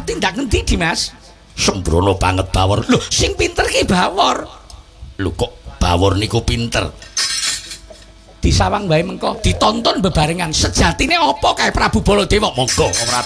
tindak ngendi Dimas? Sembrono banget Bawor. Lho, sing pinter ki Bawor. Lho kok Bawor niku pinter? Disawang wae mengko, ditonton bebarengan. Sejatine apa kae Prabu Baladewa? Monggo.